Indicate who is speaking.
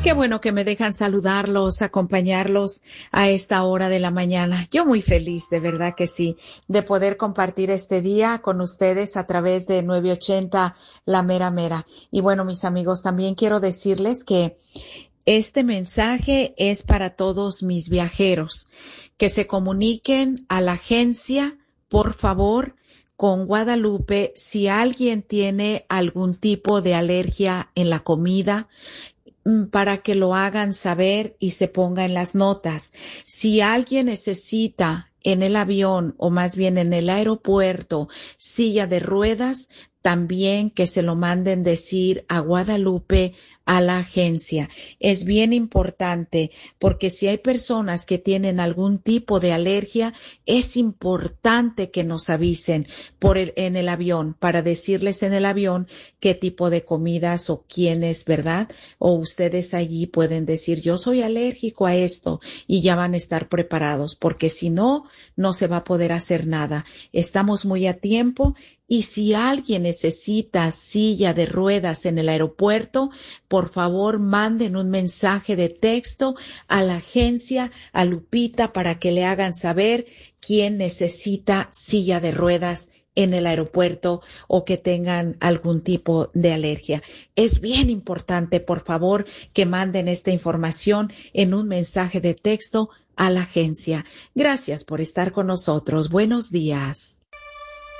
Speaker 1: Qué bueno que me dejan saludarlos, acompañarlos a esta hora de la mañana. Yo muy feliz, de verdad que sí, de poder compartir este día con ustedes a través de 980 La Mera Mera. Y bueno, mis amigos, también quiero decirles que este mensaje es para todos mis viajeros, que se comuniquen a la agencia, por favor, con Guadalupe si alguien tiene algún tipo de alergia en la comida, para que lo hagan saber y se ponga en las notas. Si alguien necesita en el avión o más bien en el aeropuerto silla de ruedas, también que se lo manden decir a Guadalupe, a la agencia. Es bien importante porque si hay personas que tienen algún tipo de alergia, es importante que nos avisen en el avión para decirles en el avión qué tipo de comidas o quiénes, ¿verdad? O ustedes allí pueden decir, yo soy alérgico a esto y ya van a estar preparados porque si no, no se va a poder hacer nada. Estamos muy a tiempo. Y si alguien necesita silla de ruedas en el aeropuerto, por favor manden un mensaje de texto a la agencia, a Lupita, para que le hagan saber quién necesita silla de ruedas en el aeropuerto o que tengan algún tipo de alergia. Es bien importante, por favor, que manden esta información en un mensaje de texto a la agencia. Gracias por estar con nosotros. Buenos días.